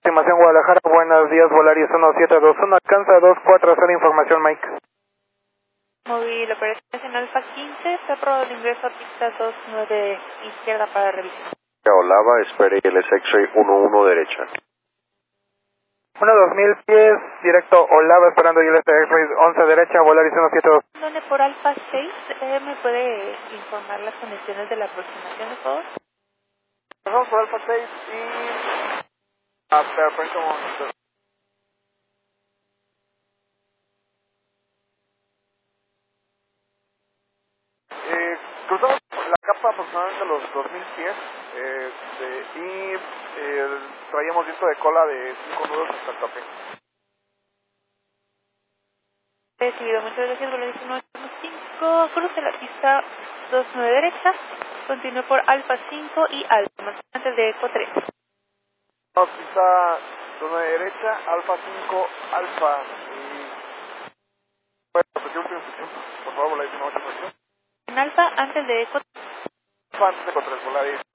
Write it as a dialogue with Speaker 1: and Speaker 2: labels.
Speaker 1: Estimación Guadalajara, buenos días, Volaris 1721, alcanza 240, información Mike.
Speaker 2: Móvil operación Alfa 15, está aprobado el ingreso a pista 29 izquierda para revisión.
Speaker 3: Olava, espere el X-Ray 11 derecha.
Speaker 1: 2000 pies, directo Olava, esperando ILS X-Ray 11 derecha, Volaris 172.
Speaker 2: Donde por Alfa 6, ¿me puede informar las condiciones de la aproximación, por favor?
Speaker 1: Pasamos por Alfa 6 y... perfecto, un momento. Cruzamos la capa aproximadamente a los 2000 pies y traíamos viento de cola de 5 nudos hasta el tope.
Speaker 2: Recibido, muchas gracias, Volaris 185, cruce la pista 29 derecha, continúe por Alfa 5 y Alfa, más antes de Eco 3.
Speaker 1: Pista 29 derecha, Alfa 5, Alfa y... Bueno, repetir última instrucción, por favor, Volaris 185.
Speaker 2: En Alfa antes de Eco 3.
Speaker 1: Alfa antes de Eco 3, Volaris